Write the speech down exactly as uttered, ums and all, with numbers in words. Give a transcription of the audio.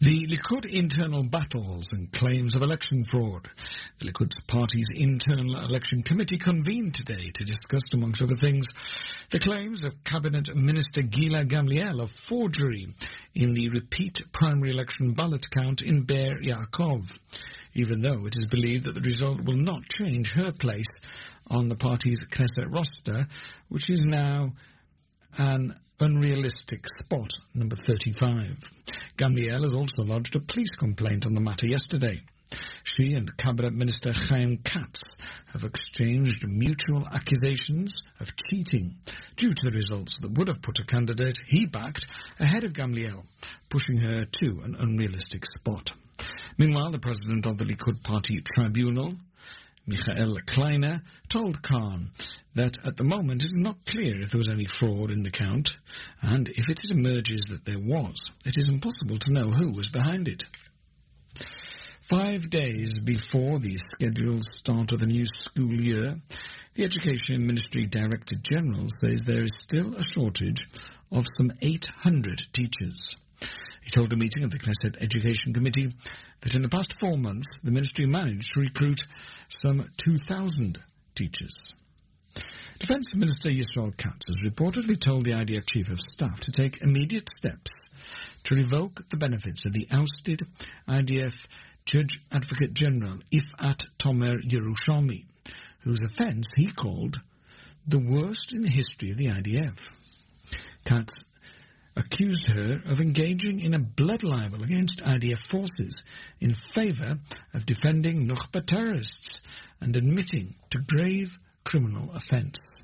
The Likud internal battles and claims of election fraud. The Likud party's internal election committee convened today to discuss, amongst other things, the claims of Cabinet Minister Gila Gamliel of forgery in the repeat primary election ballot count in Be'er Yaakov, even though it is believed that the result will not change her place on the party's Knesset roster, which is now an unrealistic spot, number thirty-five. Gamliel has also lodged a police complaint on the matter yesterday. She and Cabinet Minister Chaim Katz have exchanged mutual accusations of cheating due to the results that would have put a candidate he backed ahead of Gamliel, pushing her to an unrealistic spot. Meanwhile, the president of the Likud Party Tribunal, Michael Kleiner, told Khan that at the moment it is not clear if there was any fraud in the count, and if it emerges that there was, it is impossible to know who was behind it. Five days before the scheduled start of the new school year, the Education Ministry Director General says there is still a shortage of some eight hundred teachers. He told a meeting of the Knesset Education Committee that in the past four months the ministry managed to recruit some two thousand teachers. Defence Minister Yisrael Katz has reportedly told the I D F Chief of Staff to take immediate steps to revoke the benefits of the ousted I D F Judge Advocate General Ifat Tomer Yerushalmi, whose offence he called the worst in the history of the I D F. Katz accused her of engaging in a blood libel against I D F forces in favour of defending Nukhba terrorists and admitting to grave criminal offence.